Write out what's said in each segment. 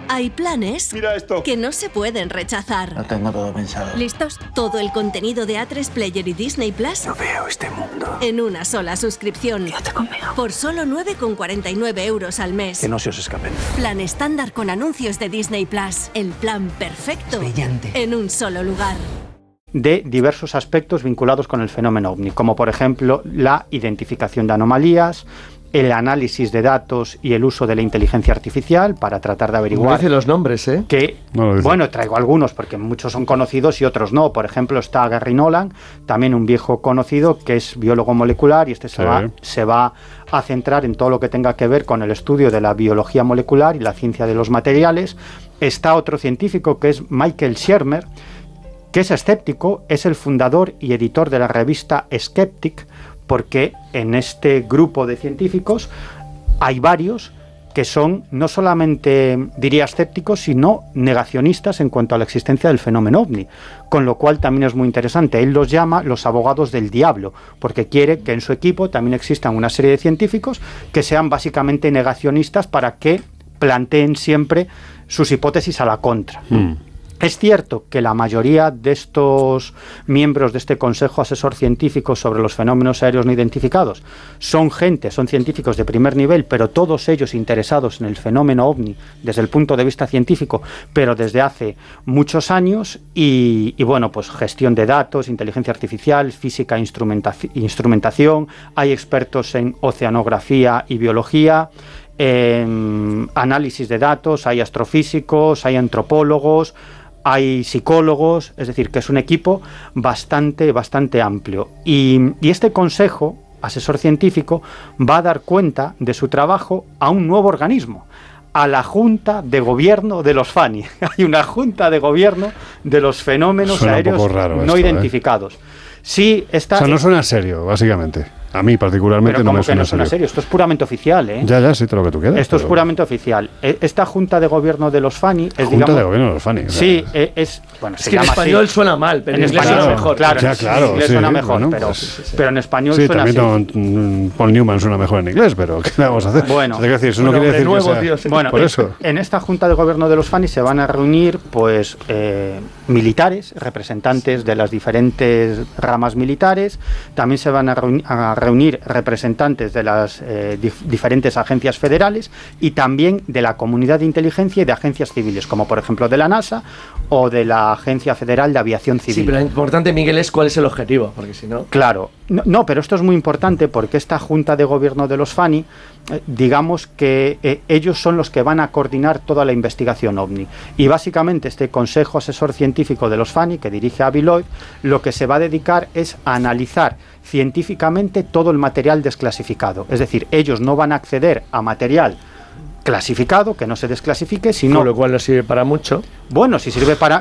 Hay planes Mira esto. que no se pueden rechazar. Lo tengo todo pensado. ¿Listos? Todo el contenido de A3 Player y Disney Plus No veo este mundo. en una sola suscripción. Quédate conmigo. Por solo 9,49 euros al mes. Que no se os escapen. Plan estándar con anuncios de Disney Plus. El plan perfecto. Brillante. En un solo lugar. De diversos aspectos vinculados con el fenómeno OVNI, como por ejemplo la identificación de anomalías, el análisis de datos y el uso de la inteligencia artificial para tratar de averiguar... No dice los nombres, ¿eh? Que, bueno, traigo algunos porque muchos son conocidos y otros no. Por ejemplo, está Gary Nolan, también un viejo conocido que es biólogo molecular, y se va a centrar en todo lo que tenga que ver con el estudio de la biología molecular y la ciencia de los materiales. Está otro científico que es Michael Shermer, que es escéptico, es el fundador y editor de la revista Skeptic, porque en este grupo de científicos hay varios que son no solamente, diría, escépticos, sino negacionistas en cuanto a la existencia del fenómeno OVNI, con lo cual también es muy interesante. Él los llama los abogados del diablo, porque quiere que en su equipo también existan una serie de científicos que sean básicamente negacionistas para que planteen siempre sus hipótesis a la contra. Es cierto que la mayoría de estos miembros de este Consejo Asesor Científico sobre los Fenómenos Aéreos No Identificados son científicos de primer nivel, pero todos ellos interesados en el fenómeno OVNI desde el punto de vista científico, pero desde hace muchos años, y bueno, pues gestión de datos, inteligencia artificial, física, instrumentación, hay expertos en oceanografía y biología, análisis de datos, hay astrofísicos, hay antropólogos, hay psicólogos, es decir, que es un equipo bastante amplio. Y este consejo asesor científico va a dar cuenta de su trabajo a un nuevo organismo, a la Junta de Gobierno de los FANI. Hay una Junta de Gobierno de los Fenómenos Aéreos No Identificados. Sí, está... O sea, no suena serio, básicamente. A mí particularmente no me suena serio. Esto es puramente oficial, ¿eh? Ya, sí, todo lo que tú quieras. Esto es puramente oficial. Esta Junta de Gobierno de los FANI es, Junta de Gobierno de los FANI. Sí, es... Bueno, es que en español suena mal, pero en inglés suena mejor. Claro, en inglés suena mejor, bueno, pero en español suena así. Sí, también Paul Newman suena mejor en inglés, pero ¿qué le vamos a hacer? Bueno, no quiere decir nuevo, que sea... Bueno, por eso. En esta Junta de Gobierno de los FANI se van a reunir, pues, militares, representantes de las diferentes ramas militares. También se van a reunir representantes de las diferentes agencias federales y también de la comunidad de inteligencia y de agencias civiles, como por ejemplo de la NASA o de la Agencia Federal de Aviación Civil. Sí, pero lo importante, Miguel, es cuál es el objetivo, porque si no... Claro, no, pero esto es muy importante porque esta Junta de Gobierno de los FANI, digamos que ellos son los que van a coordinar toda la investigación OVNI. Y básicamente este Consejo Asesor Científico de los FANI, que dirige Avi Loeb, lo que se va a dedicar es a analizar científicamente todo el material desclasificado. Es decir, ellos no van a acceder a material clasificado, que no se desclasifique, sino... Con lo cual no sirve para mucho. Bueno, si sirve para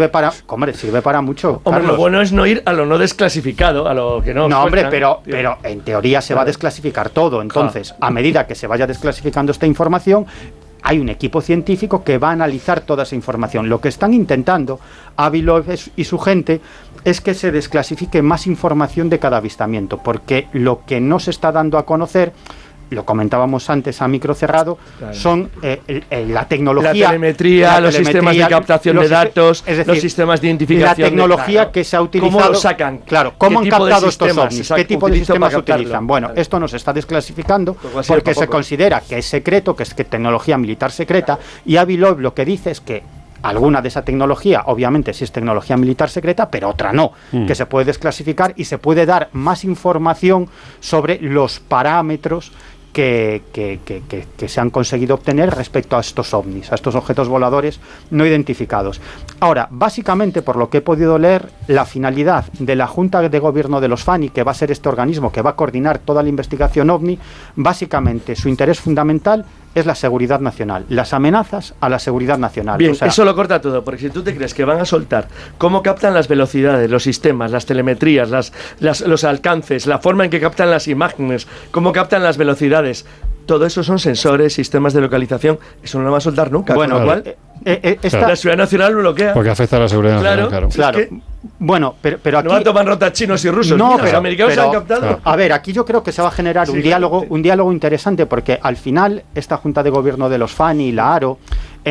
mucho. Hombre, Carlos. Lo bueno es no ir a lo no desclasificado, a lo que no... No, hombre, pero en teoría se va a desclasificar todo. Entonces, a medida que se vaya desclasificando esta información, hay un equipo científico que va a analizar toda esa información. Lo que están intentando Avi Loeb y su gente es que se desclasifique más información de cada avistamiento, porque lo que no se está dando a conocer, lo comentábamos antes a micro cerrado, claro, son la tecnología, la telemetría, los sistemas de captación de datos, es decir, los sistemas de identificación, la tecnología que se ha utilizado. ¿Cómo lo sacan? Claro, ¿cómo han captado estos ovnis? ¿Qué tipo de sistemas utilizan? Bueno, esto nos está desclasificando porque se considera que es secreto, que es tecnología militar secreta, y Avi Loeb lo que dice es que alguna de esa tecnología, obviamente sí es tecnología militar secreta, pero otra no, que se puede desclasificar y se puede dar más información sobre los parámetros que se han conseguido obtener respecto a estos ovnis, a estos objetos voladores no identificados. Ahora, básicamente, por lo que he podido leer, la finalidad de la Junta de Gobierno de los FANI, que va a ser este organismo que va a coordinar toda la investigación ovni, básicamente su interés fundamental es la seguridad nacional, las amenazas a la seguridad nacional. Bien, eso lo corta todo, porque si tú te crees que van a soltar cómo captan las velocidades, los sistemas, las telemetrías, los alcances, la forma en que captan las imágenes, cómo captan las velocidades, todo eso son sensores, sistemas de localización, eso no lo va a soltar nunca. Bueno, con lo cual, la seguridad nacional bloquea. Porque afecta a la seguridad nacional, claro. Es que bueno, pero aquí... No van a tomar nota chinos y rusos. No, los americanos se han captado. Claro. A ver, aquí yo creo que se va a generar un diálogo interesante, porque al final esta Junta de Gobierno de los FANI y la ARO